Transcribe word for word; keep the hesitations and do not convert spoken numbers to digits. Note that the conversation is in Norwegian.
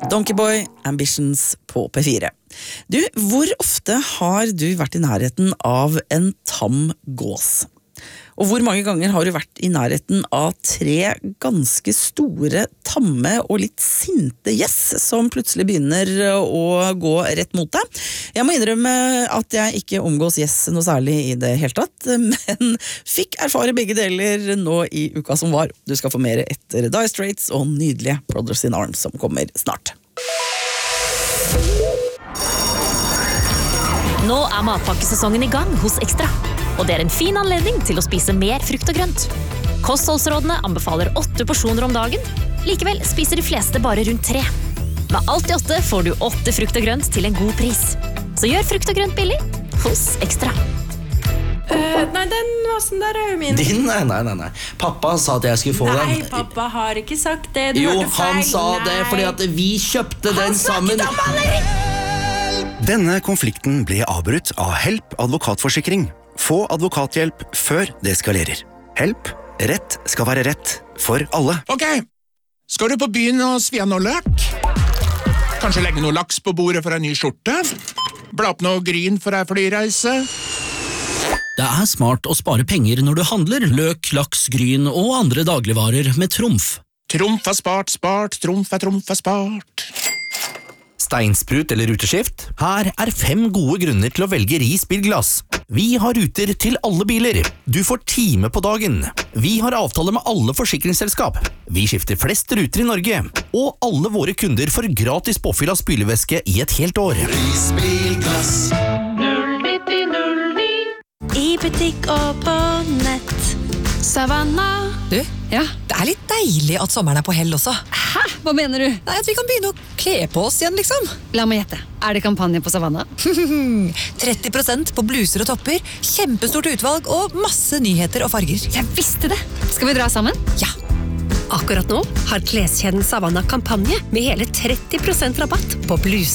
Donkeyboy, Ambitions på P fire. Du, hvor ofte har du vært i nærheten av en tam gås? Og hvor mange ganger har du vært i nærheten av tre ganske store, tamme og litt sinte gjess som plutselig begynner å gå rett mot deg? Jeg må innrømme at jeg ikke omgås gjess noe særlig i det hele tatt, men fikk erfare begge deler nå i uka som var. Du skal få mer etter Dire Straits og nydelige Brothers in Arms som kommer snart. Nå er matpakkesesongen i gang hos Ekstra. Og det er en fin anledning til å spise mer frukt og grønt. Kostholdsrådene anbefaler åtte porsjoner om dagen. Likevel spiser de fleste bare rundt tre. Med alt i åtte får du åtte frukt og grønt til en god pris. Så gjør frukt og grønt billig hos Ekstra. Uh, nei, den vasen der er jo min. Din? Nei, nei, nei, nei. Pappa sa at jeg skulle få nei, den. Nei, pappa har ikke sagt det. Du jo, hørte feil. Han sa nei. det fordi at vi kjøpte han den sammen. Han snakket om alle! Denne konflikten ble avbrutt av Help advokatforsikring. Få advokathjelp før det eskalerer. Help, rett skal være rett for alle. Ok, skal du på byen og svi av noe løk? Kanskje legge noe laks på bordet for en ny skjorte? Bla opp noe gryn for en flyreise? Det er smart å spare penger når du handler løk, laks, gryn og andre dagligvarer med Trumf. Trumf er spart, spart, Trumf er Trumf er spart. Steinsprut eller ruteskift? Her er fem gode grunner til å velge Ris bilglass. Vi har ruter til alle biler. Du får time på dagen. Vi har avtale med alle forsikringsselskap. Vi skifter flest ruter i Norge. Og alle våre kunder får gratis påfyll av spylevæske i et helt år. Ris bilglass. null ni null ni I butikk og på nett. Savanna. Du, ja, det er litt deilig at sommeren er på hell også. Hæ? Hva mener du? Nei, at vi kan begynne å kle på oss igjen, liksom. La meg gjette. Er det kampanje på Savanna? tretti prosent på bluser og topper, kjempestort utvalg og masse nyheter og farger. Jeg visste det! Skal vi dra sammen? Ja. Akkurat nå har kleskjeden Savanna kampanje med hele tretti prosent rabatt på bluser.